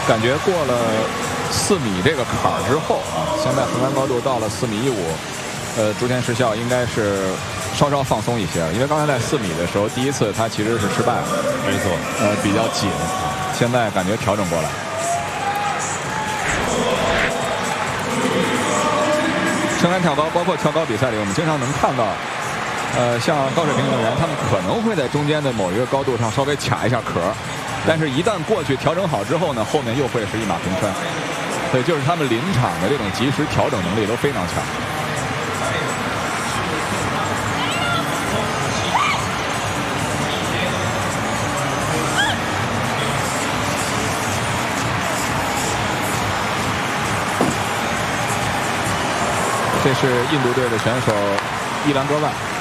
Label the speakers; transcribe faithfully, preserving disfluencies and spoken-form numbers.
Speaker 1: 感觉过了四米这个坎儿之后啊，现在横杆高度到了四米一五，呃，竹田实孝应该是稍稍放松一些了，因为刚才在四米的时候，第一次他其实是失败了，
Speaker 2: 没错，
Speaker 1: 呃，比较紧，现在感觉调整过来。升杆跳高，包括跳高比赛里，我们经常能看到，呃，像高水平运动员，他们可能会在中间的某一个高度上稍微卡一下壳，但是一旦过去调整好之后呢，后面又会是一马平川。所以就是他们临场的这种及时调整能力都非常强。这是印度队的选手伊兰戈万。